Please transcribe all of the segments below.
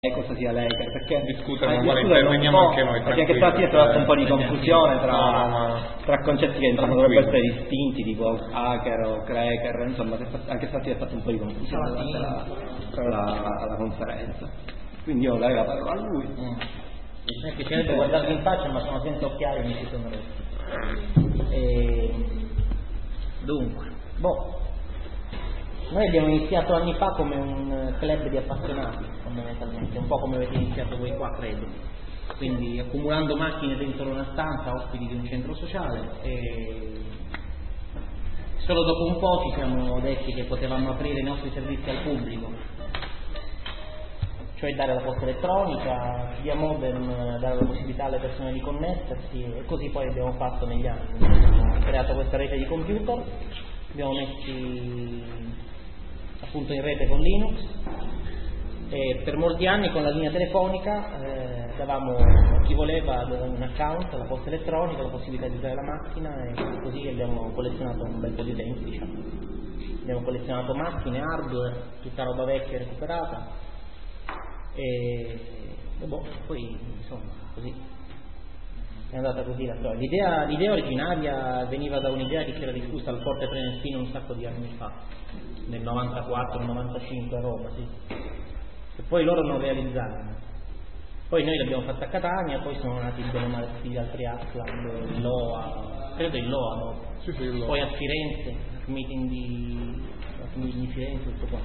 cosa sia l'hacker, perché discutere magari interveniamo anche noi, perché anche stamattina si è fatto un po' di confusione tra concetti che insomma dovrebbero essere distinti, tipo hacker o cracker, insomma anche stamattina è fatto un po' di confusione durante la conferenza, quindi io darei la parola a lui. Semplicemente guardarvi in faccia, ma sono senza occhiali, mi si sono dunque, noi abbiamo iniziato anni fa come un club di appassionati, fondamentalmente, un po' come avete iniziato voi qua, credo. Quindi accumulando macchine dentro una stanza, ospiti di un centro sociale, e solo dopo un po' ci siamo detti che potevamo aprire i nostri servizi al pubblico, cioè dare la posta elettronica, via modem, dare la possibilità alle persone di connettersi, e così poi abbiamo fatto negli anni. Abbiamo creato questa rete di computer, abbiamo messi appunto in rete con Linux, e per molti anni con la linea telefonica davamo a chi voleva un account, la posta elettronica, la possibilità di usare la macchina, e così abbiamo collezionato un bel po' di utenti, diciamo. Abbiamo collezionato macchine, hardware, tutta roba vecchia recuperata, e poi insomma così è andata così la storia. L'idea originaria veniva da un'idea che si era discussa al Forte Prenestino un sacco di anni fa, nel 94-95 a Roma, sì. E poi loro non realizzarono. Poi noi l'abbiamo fatta a Catania, poi sono nati bene o male tutti gli altri Atlan, il LOA, credo il LOA dopo. Sì, il poi a Firenze, al meeting di Firenze, tutto qua.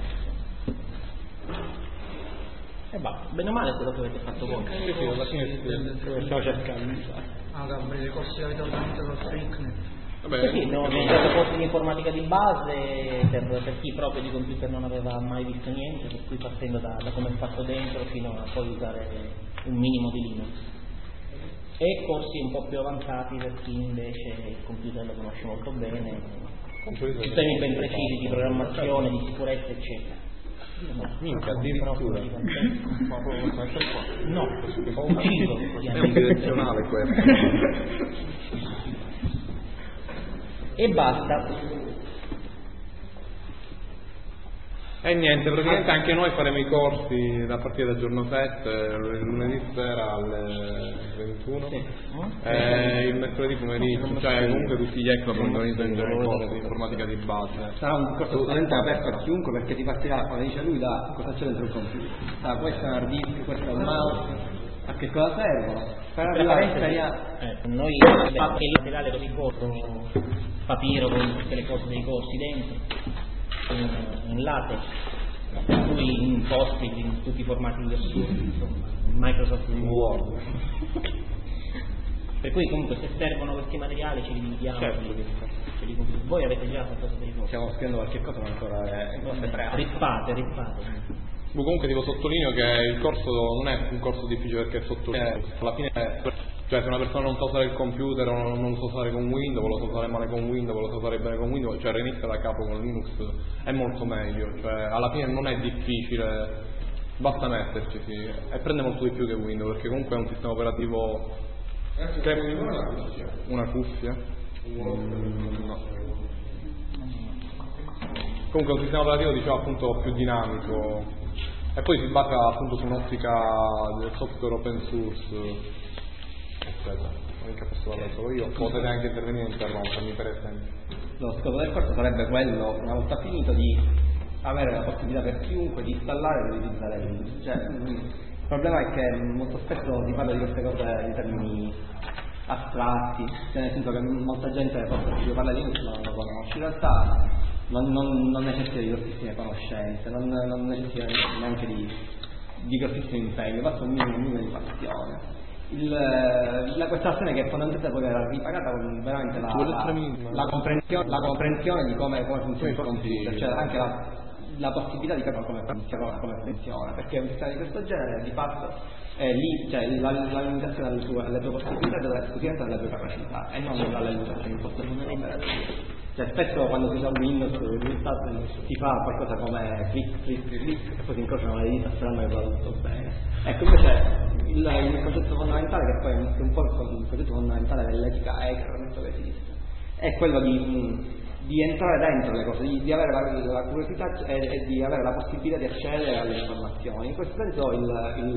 E bene o male quello che avete fatto voi. Sì, alla fine stiamo cercando di fare. I corsi che avete organizzato al Freaknet. Sì, abbiamo organizzato corsi di informatica di base per chi proprio di computer non aveva mai visto niente, per cui partendo da come è fatto dentro fino a poi usare un minimo di Linux, e corsi un po' più avanzati per chi invece il computer lo conosce molto bene, sistemi ben precisi di programmazione, di sicurezza, eccetera. Minchia, addirittura. No, ho ucciso. È un direzionale questo. E basta. E niente, praticamente anche noi faremo i corsi a partire dal giorno 7, il lunedì sera alle 21, il mercoledì pomeriggio, cioè comunque tutti gli ECLA organizzano i corsi di informatica di base. Sarà un corso assolutamente aperto a chiunque, perché ti partirà, come dice lui, da cosa c'è dentro il computer. Questo è un hard disk, questo è un mouse, a che cosa servono? Noi abbiamo anche il materiale per il corso, papiro con tutte le cose dei corsi dentro, in latex, per cui in post-it, in tutti i formati di assurdi, insomma, Microsoft Word. Per cui comunque se servono questi materiali ce li dividiamo. Certo. Voi avete già qualcosa per i corsi? Stiamo scrivendo qualche cosa, ma ancora rippate. Comunque dico, sottolineo che il corso non è un corso difficile, perché sottolineo alla fine, cioè se una persona non sa usare il computer o non lo sa usare con Windows, o lo sa usare male con Windows, o lo sa usare bene con Windows, cioè inizia da capo con Linux è molto meglio, cioè alla fine non è difficile, basta metterci, sì, e prende molto di più che Windows, perché comunque è un sistema operativo. Una cuffia? No. Comunque è un sistema operativo, diciamo, appunto più dinamico, e poi si basa appunto su un'ottica del software open source. Aspetta, non mica posso parlare solo io, potete anche intervenire e interrompermi, per esempio. Lo scopo del corso sarebbe quello, una volta finito, di avere la possibilità per chiunque di installare e di utilizzare Linux. Cioè, il problema è che molto spesso si parla di queste cose in termini astratti, cioè nel senso che molta gente forse parla di Linux ma non lo conosce. In realtà non necessita di grossissime conoscenze, non necessita neanche di grossissimo impegno, basta un minimo di passione. Questa azione che è fondamentale può essere ripagata con veramente la comprensione di come funziona il computer, cioè anche la possibilità di capire come funziona, perché un sistema di questo genere di fatto è lì, cioè la limitazione alle tue possibilità deve esclusivamente dalle tue capacità e non dalle limitazioni imposte sul sistema operativo. Cioè spesso quando si usa Windows il risultato si fa qualcosa come clic e poi si incrociano le dita sperando che vada tutto bene. Ecco, invece il concetto fondamentale, che poi è un po' il concetto fondamentale dell'etica hacker, penso che esiste, è quello di di entrare dentro le cose, di avere la curiosità e di avere la possibilità di accedere alle informazioni. In questo senso